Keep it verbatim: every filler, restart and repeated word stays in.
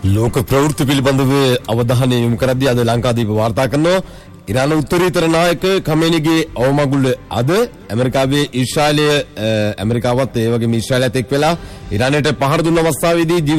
ලෝක ප්‍රවෘත්ති පිළිබඳව අවධානය යොමු කරද්දී අද ලංකාදීප වාර්තා කරනවා ඉරාන උත්තරීතර නායක ඛමේනිගේ අවමගුල අද ඇමරිකාවේ ඊශ්‍රායලය ඇමරිකාවත් ඒ වගේම ඊශ්‍රායලයත් එක් වෙලා ඉරානයට පහර දුන්න අවස්ථාවේදී